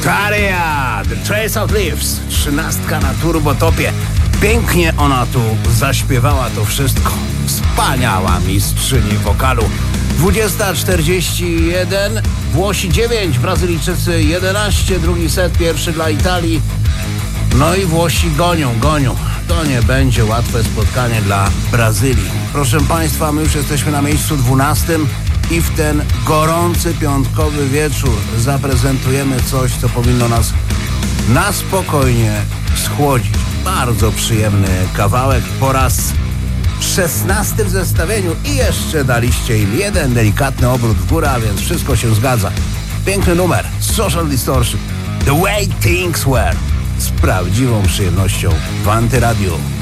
Taria, The Trace of Leaves, 13 na turbotopie. Pięknie ona tu zaśpiewała to wszystko. Wspaniała mistrzyni wokalu. 20:41, Włosi 9, Brazylijczycy 11, drugi set, pierwszy dla Italii. No i Włosi gonią. To nie będzie łatwe spotkanie dla Brazylii. Proszę Państwa, my już jesteśmy na miejscu 12 i w ten gorący piątkowy wieczór zaprezentujemy coś, co powinno nas na spokojnie schłodzić. Bardzo przyjemny kawałek po raz 16 w zestawieniu i jeszcze daliście im jeden delikatny obrót w górę, a więc wszystko się zgadza. Piękny numer, Social Distortion, The Way Things Were, z prawdziwą przyjemnością w Antyradiu.